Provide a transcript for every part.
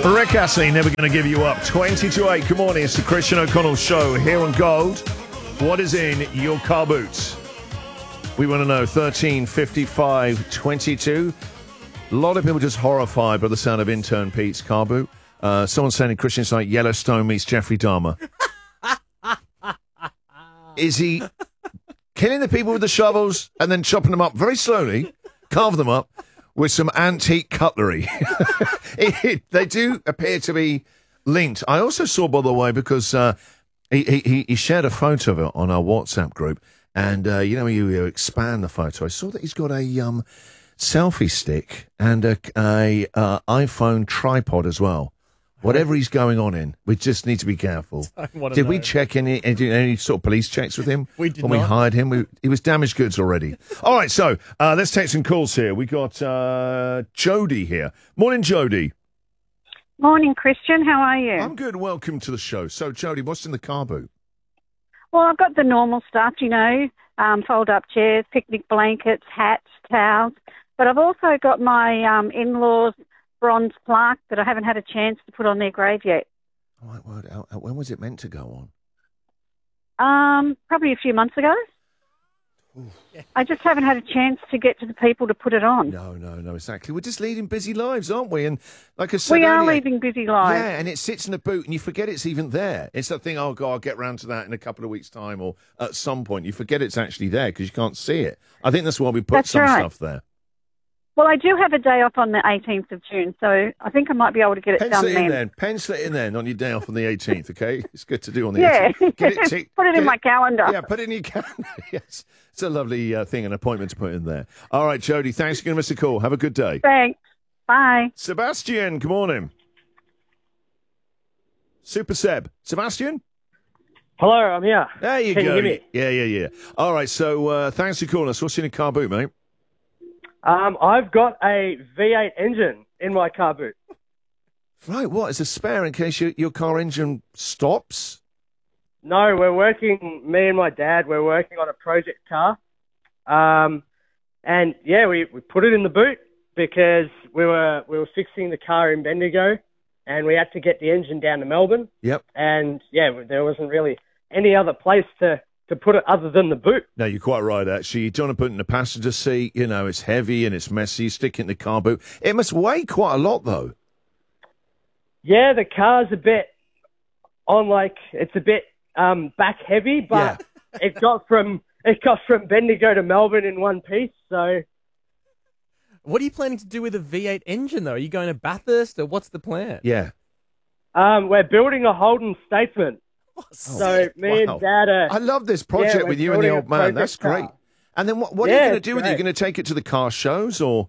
Rick Astley, Never Gonna Give You Up. 20 to 8. Good morning. It's the Christian O'Connell Show here on Gold. What is in your car boots? We want to know. 13 55 22. A lot of people just horrified by the sound of intern Pete's car boot. Someone saying in Christian it's like Yellowstone meets Jeffrey Dahmer. Is he killing the people with the shovels and then chopping them up very slowly, carve them up with some antique cutlery? They do appear to be linked. I also saw, by the way, because he shared a photo of it on our WhatsApp group, and you expand the photo. I saw that he's got a selfie stick and a iPhone tripod as well. Whatever he's going on in, we just need to be careful. Did we check any sort of police checks with him? We did when not. we hired him. He was damaged goods already. All right, so let's take some calls here. We got Jody here. Morning, Jody. Morning, Christian. How are you? I'm good. Welcome to the show. So, Jody, what's in the car boot? Well, I've got the normal stuff, fold-up chairs, picnic blankets, hats, towels. But I've also got my in-laws' bronze plaque that I haven't had a chance to put on their grave yet. Oh, my word. When was it meant to go on? Probably a few months ago. I just haven't had a chance to get to the people to put it on. No, exactly. We're just leading busy lives, aren't we? And like I said we are earlier, leading busy lives. Yeah, and it sits in the boot and you forget it's even there. It's that thing, oh, God, I'll get round to that in a couple of weeks' time or at some point. You forget it's actually there because you can't see it. I think that's why we put some stuff there. Well, I do have a day off on the 18th of June, so I think I might be able to get it done then. Pencil it in then on your day off on the 18th, okay? It's good to do on the yeah. 18th. Get it put it in my calendar. Yeah, put it in your calendar. Yes. It's a lovely thing, an appointment to put in there. All right, Jody, thanks for giving us a call. Have a good day. Thanks. Bye. Sebastian, good morning. Super Seb. Sebastian? Hello, I'm here. There you Can go. you hear me? Yeah. All right, so thanks for calling us. What's in your car boot, mate? I've got a V8 engine in my car boot. Right, what? As a spare in case your car engine stops? No, me and my dad, we're working on a project car. And yeah, we put it in the boot because we were fixing the car in Bendigo and we had to get the engine down to Melbourne. Yep. And yeah, there wasn't really any other place to put it other than the boot. No, you're quite right, actually. You don't want to put it in the passenger seat. It's heavy and it's messy. You stick it in the car boot. It must weigh quite a lot, though. Yeah, the car's a bit it's a bit back heavy, but it got from Bendigo to Melbourne in one piece, so... What are you planning to do with a V8 engine, though? Are you going to Bathurst, or what's the plan? Yeah. We're building a Holden Statesman. So me and Dad I love this project with you and the old man. That's great. Car. And then what are you going to do with it? You're going to take it to the car shows or?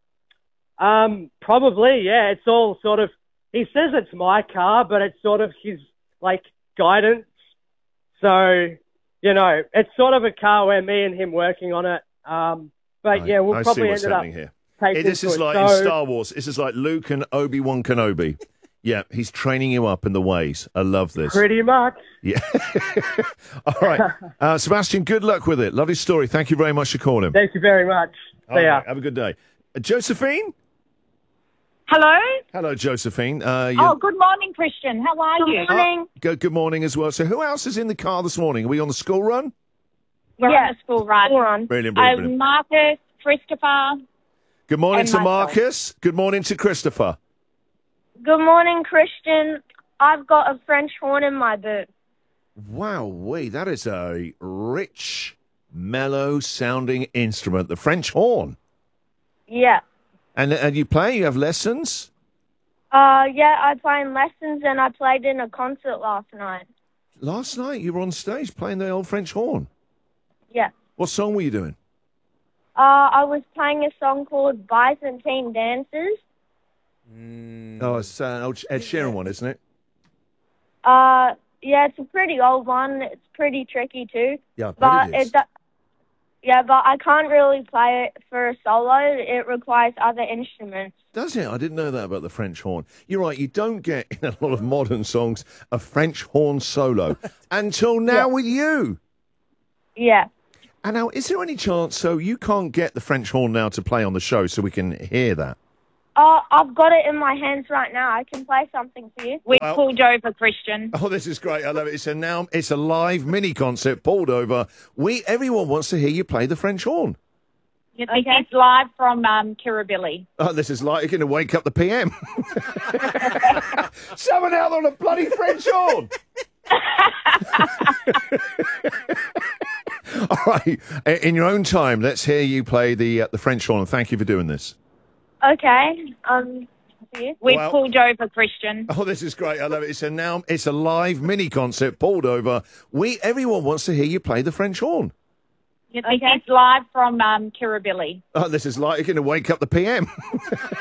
Probably, yeah. It's all sort of, he says it's my car, but it's sort of his, guidance. So, it's sort of a car where me and him working on it. But yeah, we'll probably end up here. taking This is like in Star Wars. This is like Luke and Obi-Wan Kenobi. Yeah, he's training you up in the ways. I love this. Pretty much. Yeah. All right. Sebastian, good luck with it. Lovely story. Thank you very much for calling. Thank you very much. See ya. Have a good day. Josephine? Hello? Hello, Josephine. Good morning, Christian. How are you? Good morning. Good morning as well. So who else is in the car this morning? Are we on the school run? We're on a school run. Brilliant. Marcus, Christopher. Good morning and to myself. Marcus. Good morning to Christopher. Good morning, Christian. I've got a French horn in my boot. Wow, that is a rich, mellow-sounding instrument, the French horn. Yeah. And you play? You have lessons? Yeah, I play in lessons and I played in a concert last night. Last night you were on stage playing the old French horn? Yeah. What song were you doing? I was playing a song called Byzantine Dances. Oh, it's an old Ed Sheeran one, isn't it? Yeah, it's a pretty old one. It's pretty tricky too. Yeah, I bet it is. But I can't really play it for a solo. It requires other instruments. Does it? I didn't know that about the French horn. You're right, you don't get in a lot of modern songs a French horn solo until now with you. Yeah. And now, is there any chance, so you can't get the French horn now to play on the show so we can hear that? Oh, I've got it in my hands right now. I can play something for you. We've Well- pulled over, Christian. Oh, this is great. I love it. It's a live mini concert pulled over. Everyone wants to hear you play the French horn. It's live from Kirribilli. Oh, this is like you're going to wake up the PM. Someone out on a bloody French horn. All right. In your own time, let's hear you play the French horn. Thank you for doing this. Okay. For you. We've Well- pulled over, Christian. Oh, this is great. I love it. It's a live mini concert pulled over. Everyone wants to hear you play the French horn. It's live from Kirribilli. Oh, this is like you're going to wake up the PM.